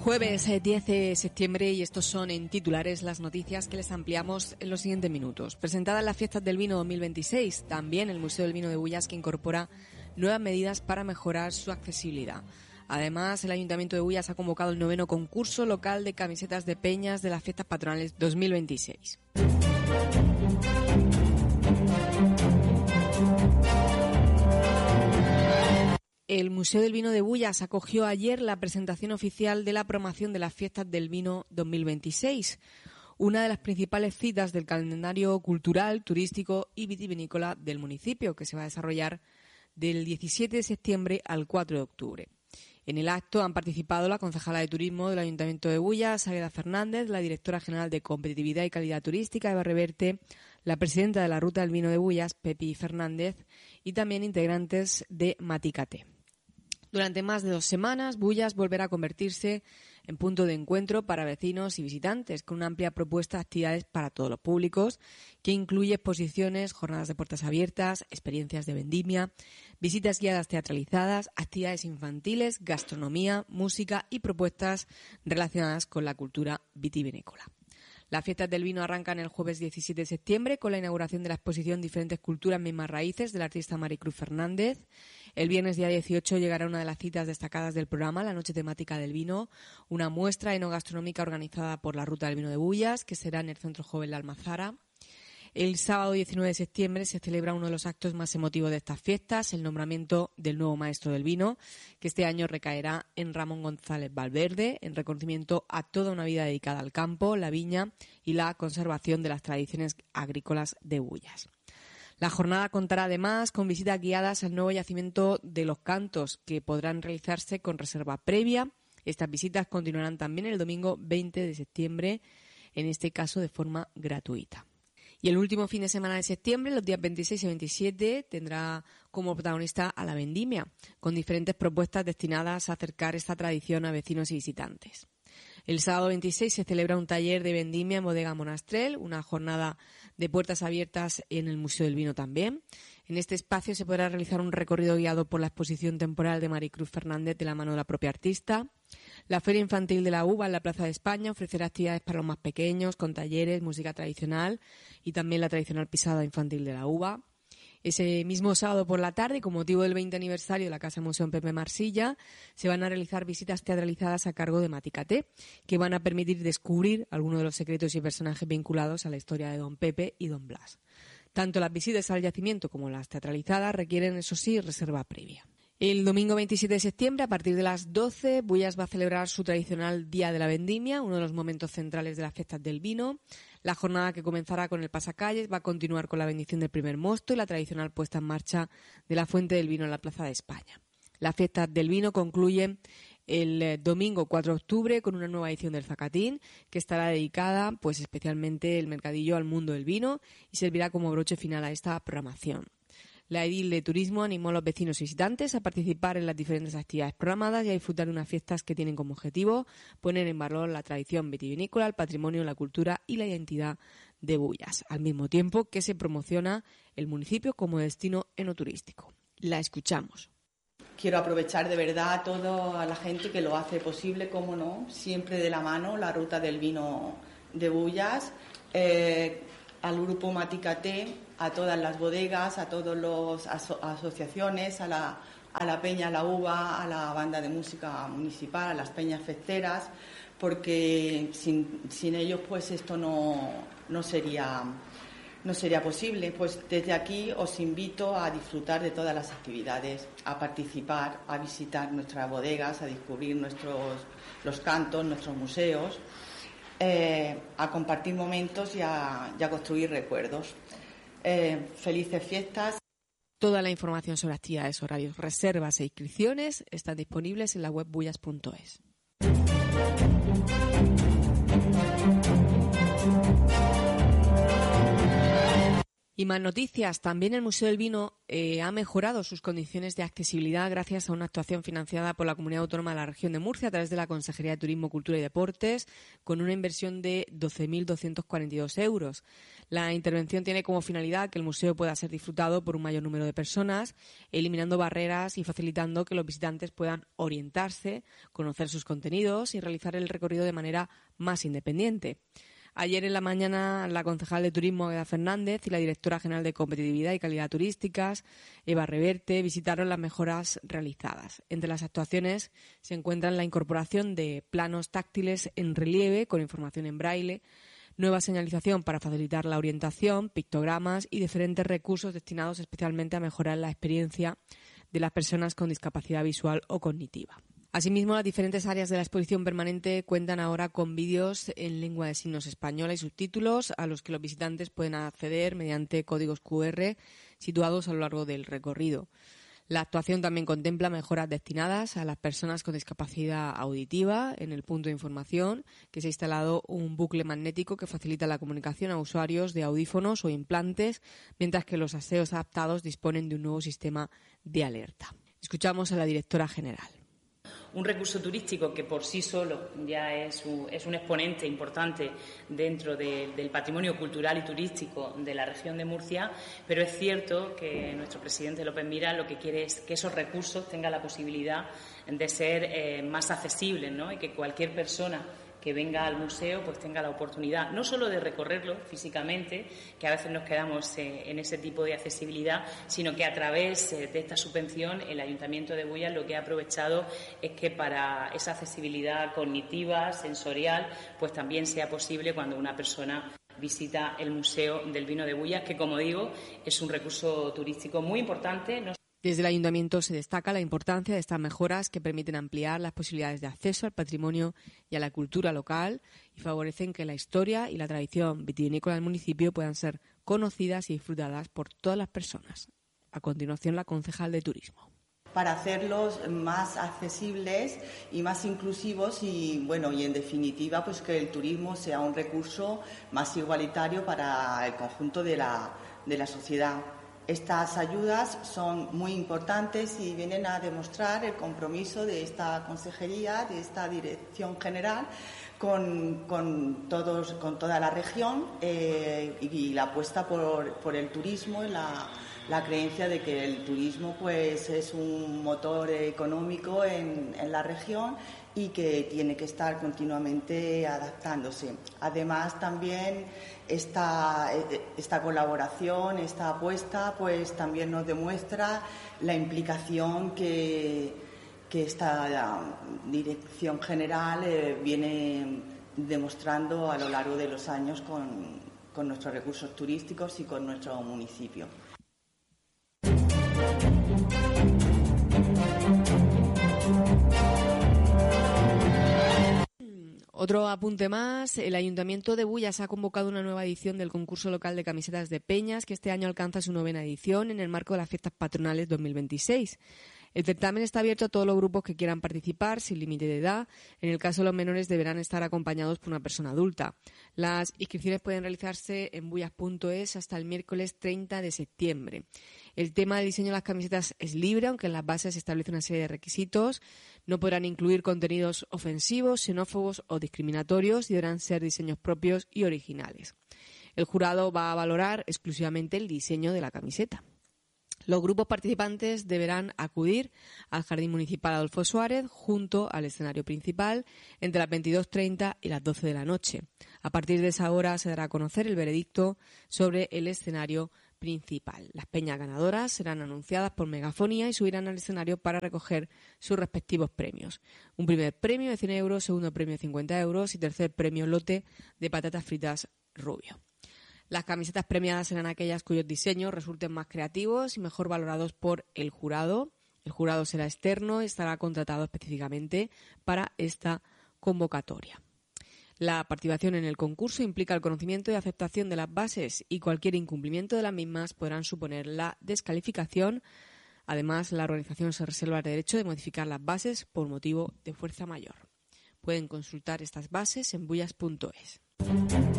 Jueves 10 de septiembre y estos son en titulares las noticias que les ampliamos en los siguientes minutos. Presentadas las fiestas del vino 2026, también el Museo del Vino de Bullas, que incorpora nuevas medidas para mejorar su accesibilidad. Además, el Ayuntamiento de Bullas ha convocado el 9º concurso local de camisetas de peñas de las fiestas patronales 2026. El Museo del Vino de Bullas acogió ayer la presentación oficial de la programación de las fiestas del vino 2026, una de las principales citas del calendario cultural, turístico y vitivinícola del municipio, que se va a desarrollar del 17 de septiembre al 4 de octubre. En el acto han participado la concejala de Turismo del Ayuntamiento de Bullas, Águeda Fernández, la directora general de Competitividad y Calidad Turística, Eva Reverte, la presidenta de la Ruta del Vino de Bullas, Pepi Fernández, y también integrantes de Maticate. Durante más de 2 semanas, Bullas volverá a convertirse en punto de encuentro para vecinos y visitantes, con una amplia propuesta de actividades para todos los públicos, que incluye exposiciones, jornadas de puertas abiertas, experiencias de vendimia, visitas guiadas teatralizadas, actividades infantiles, gastronomía, música y propuestas relacionadas con la cultura vitivinícola. Las fiestas del vino arrancan el jueves 17 de septiembre con la inauguración de la exposición Diferentes culturas, mismas raíces, del artista Maricruz Fernández. El viernes día 18 llegará una de las citas destacadas del programa, la noche temática del vino, una muestra enogastronómica organizada por la Ruta del Vino de Bullas, que será en el Centro Joven La Almazara. El sábado 19 de septiembre se celebra uno de los actos más emotivos de estas fiestas, el nombramiento del nuevo maestro del vino, que este año recaerá en Ramón González Valverde, en reconocimiento a toda una vida dedicada al campo, la viña y la conservación de las tradiciones agrícolas de Bullas. La jornada contará además con visitas guiadas al nuevo yacimiento de Los Cantos, que podrán realizarse con reserva previa. Estas visitas continuarán también el domingo 20 de septiembre, en este caso de forma gratuita. Y el último fin de semana de septiembre, los días 26 y 27, tendrá como protagonista a la vendimia, con diferentes propuestas destinadas a acercar esta tradición a vecinos y visitantes. El sábado 26 se celebra un taller de vendimia en Bodega Monastrell, una jornada de puertas abiertas en el Museo del Vino también. En este espacio se podrá realizar un recorrido guiado por la exposición temporal de Maricruz Fernández de la mano de la propia artista. La Feria Infantil de la Uva en la Plaza de España ofrecerá actividades para los más pequeños, con talleres, música tradicional y también la tradicional pisada infantil de la uva. Ese mismo sábado por la tarde, con motivo del 20 aniversario de la Casa Museo en Pepe Marsilla, se van a realizar visitas teatralizadas a cargo de Maticate, que van a permitir descubrir algunos de los secretos y personajes vinculados a la historia de Don Pepe y Don Blas. Tanto las visitas al yacimiento como las teatralizadas requieren, eso sí, reserva previa. El domingo 27 de septiembre, a partir de las 12, Bullas va a celebrar su tradicional Día de la Vendimia, uno de los momentos centrales de las fiestas del vino. La jornada, que comenzará con el pasacalles, va a continuar con la bendición del primer mosto y la tradicional puesta en marcha de la Fuente del Vino en la Plaza de España. Las fiestas del vino concluyen el domingo 4 de octubre con una nueva edición del Zacatín, que estará dedicada, pues especialmente el mercadillo al mundo del vino, y servirá como broche final a esta programación. La edil de Turismo animó a los vecinos y visitantes a participar en las diferentes actividades programadas y a disfrutar de unas fiestas que tienen como objetivo poner en valor la tradición vitivinícola, el patrimonio, la cultura y la identidad de Bullas, al mismo tiempo que se promociona el municipio como destino enoturístico. La escuchamos. Quiero aprovechar de verdad a toda la gente que lo hace posible, como no, siempre de la mano, la Ruta del Vino de Bullas, al grupo Maticate, a todas las bodegas, a todas las asociaciones, a la Peña La Uva, a la banda de música municipal, a las peñas festeras, porque sin ellos pues esto no sería posible. Pues desde aquí os invito a disfrutar de todas las actividades, a participar, a visitar nuestras bodegas, a descubrir los cantos, nuestros museos, a compartir momentos y a construir recuerdos. Felices fiestas. Toda la información sobre actividades, horarios, reservas e inscripciones están disponibles en la web bullas.es. Y más noticias. También el Museo del Vino ha mejorado sus condiciones de accesibilidad gracias a una actuación financiada por la Comunidad Autónoma de la Región de Murcia a través de la Consejería de Turismo, Cultura y Deportes, con una inversión de 12.242 euros. La intervención tiene como finalidad que el museo pueda ser disfrutado por un mayor número de personas, eliminando barreras y facilitando que los visitantes puedan orientarse, conocer sus contenidos y realizar el recorrido de manera más independiente. Ayer en la mañana, la concejal de Turismo, Águeda Fernández, y la directora general de Competitividad y Calidad Turísticas, Eva Reverte, visitaron las mejoras realizadas. Entre las actuaciones se encuentran la incorporación de planos táctiles en relieve con información en braille, nueva señalización para facilitar la orientación, pictogramas y diferentes recursos destinados especialmente a mejorar la experiencia de las personas con discapacidad visual o cognitiva. Asimismo, las diferentes áreas de la exposición permanente cuentan ahora con vídeos en lengua de signos española y subtítulos a los que los visitantes pueden acceder mediante códigos QR situados a lo largo del recorrido. La actuación también contempla mejoras destinadas a las personas con discapacidad auditiva. En el punto de información que se ha instalado un bucle magnético que facilita la comunicación a usuarios de audífonos o implantes, mientras que los aseos adaptados disponen de un nuevo sistema de alerta. Escuchamos a la directora general. Un recurso turístico que por sí solo ya es un exponente importante dentro del patrimonio cultural y turístico de la región de Murcia, pero es cierto que nuestro presidente López Miras lo que quiere es que esos recursos tengan la posibilidad de ser más accesibles, ¿no? Y que cualquier persona que venga al museo pues tenga la oportunidad no solo de recorrerlo físicamente, que a veces nos quedamos en ese tipo de accesibilidad, sino que a través de esta subvención el Ayuntamiento de Bullas lo que ha aprovechado es que para esa accesibilidad cognitiva, sensorial, pues también sea posible cuando una persona visita el Museo del Vino de Bullas, que, como digo, es un recurso turístico muy importante. Desde el Ayuntamiento se destaca la importancia de estas mejoras que permiten ampliar las posibilidades de acceso al patrimonio y a la cultura local y favorecen que la historia y la tradición vitivinícola del municipio puedan ser conocidas y disfrutadas por todas las personas. A continuación, la concejal de Turismo. Para hacerlos más accesibles y más inclusivos y en definitiva pues que el turismo sea un recurso más igualitario para el conjunto de la sociedad. Estas ayudas son muy importantes y vienen a demostrar el compromiso de esta consejería, de esta dirección general con toda la región y la apuesta por el turismo, la creencia de que el turismo pues es un motor económico en la región y que tiene que estar continuamente adaptándose. Además, también esta colaboración, esta apuesta, pues también nos demuestra la implicación que esta dirección general viene demostrando a lo largo de los años con nuestros recursos turísticos y con nuestro municipio. Otro apunte más, el Ayuntamiento de Bullas ha convocado una nueva edición del concurso local de camisetas de peñas que este año alcanza su 9ª edición en el marco de las fiestas patronales 2026. El certamen está abierto a todos los grupos que quieran participar, sin límite de edad. En el caso de los menores deberán estar acompañados por una persona adulta. Las inscripciones pueden realizarse en bullas.es hasta el miércoles 30 de septiembre. El tema del diseño de las camisetas es libre, aunque en las bases se establece una serie de requisitos. No podrán incluir contenidos ofensivos, xenófobos o discriminatorios y deberán ser diseños propios y originales. El jurado va a valorar exclusivamente el diseño de la camiseta. Los grupos participantes deberán acudir al Jardín Municipal Adolfo Suárez junto al escenario principal entre las 22:30 y las 12 de la noche. A partir de esa hora se dará a conocer el veredicto sobre el escenario principal. Las peñas ganadoras serán anunciadas por megafonía y subirán al escenario para recoger sus respectivos premios. Un primer premio de 100 euros, segundo premio de 50 euros y tercer premio lote de patatas fritas Rubio. Las camisetas premiadas serán aquellas cuyos diseños resulten más creativos y mejor valorados por el jurado. El jurado será externo y estará contratado específicamente para esta convocatoria. La participación en el concurso implica el conocimiento y aceptación de las bases y cualquier incumplimiento de las mismas podrán suponer la descalificación. Además, la organización se reserva el derecho de modificar las bases por motivo de fuerza mayor. Pueden consultar estas bases en bullas.es.